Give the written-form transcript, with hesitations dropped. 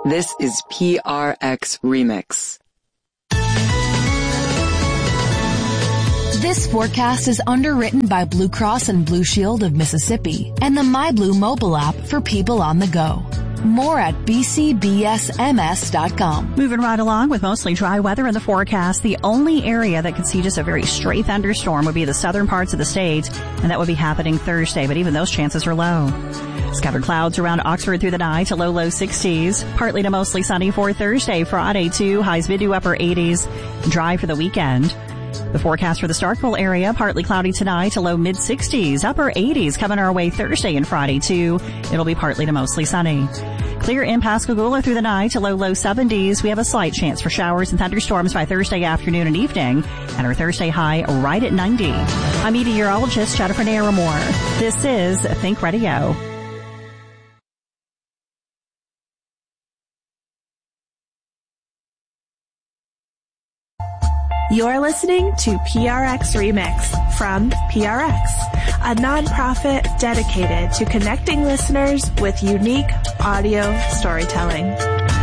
This is PRX Remix. This forecast is underwritten by Blue Cross and Blue Shield of Mississippi and the MyBlue mobile app for people on the go. More at bcbsms.com. Moving right along with mostly dry weather in the forecast. The only area that could see just a very stray thunderstorm would be the southern parts of the state, and that would be happening Thursday, but even those chances are low. Scattered clouds around Oxford through the night to low 60s. Partly to mostly sunny for Thursday, Friday too. Highs mid to upper 80s. Dry for the weekend. The forecast for the Starkville area, partly cloudy tonight to low mid 60s. Upper 80s coming our way Thursday and Friday too. It'll be partly to mostly sunny. Clear in Pascagoula through the night to low 70s. We have a slight chance for showers and thunderstorms by Thursday afternoon and evening. And our Thursday high right at 90. I'm meteorologist Jennifer Naramore. This is Think Radio. You're listening to PRX Remix from PRX, a nonprofit dedicated to connecting listeners with unique audio storytelling.